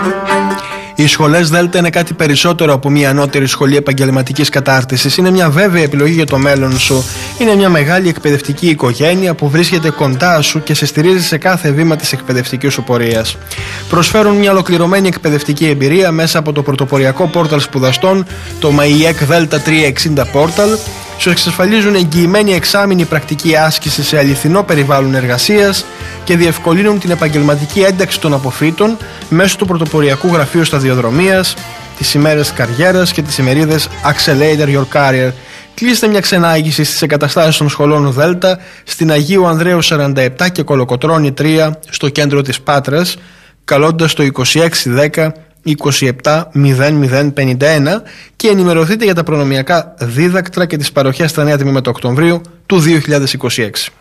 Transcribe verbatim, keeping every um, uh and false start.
Οι σχολές Δέλτα είναι κάτι περισσότερο από μια ανώτερη σχολή επαγγελματικής κατάρτισης. Είναι μια βέβαιη επιλογή για το μέλλον σου. Είναι μια μεγάλη εκπαιδευτική οικογένεια που βρίσκεται κοντά σου και σε στηρίζει σε κάθε βήμα της εκπαιδευτικής σου πορείας. Προσφέρουν μια ολοκληρωμένη εκπαιδευτική εμπειρία μέσα από το πρωτοποριακό πόρταλ σπουδαστών, το μαϊεκ Δέλτα τριακόσια εξήντα Portal. Σου εξασφαλίζουν εγγυημένη εξάμηνη πρακτική άσκηση σε αληθινό περιβάλλον εργασίας και διευκολύνουν την επαγγελματική ένταξη των αποφύτων μέσω του πρωτοποριακού γραφείου σταδιοδρομίας, τις ημέρες καριέρας και τις ημερίδες Accelerator Your Career. Κλείστε μια ξενάγηση στις εγκαταστάσεις των σχολών Δέλτα στην Αγίου Ανδρέου σαράντα επτά και Κολοκοτρώνη τρία στο κέντρο της Πάτρας, καλώντας το είκοσι έξι δέκα είκοσι επτά μηδέν μηδέν πενήντα ένα και ενημερωθείτε για τα προνομιακά δίδακτρα και τις παροχές στα νέα τμήματα Οκτωβρίου του δύο χιλιάδες είκοσι έξι.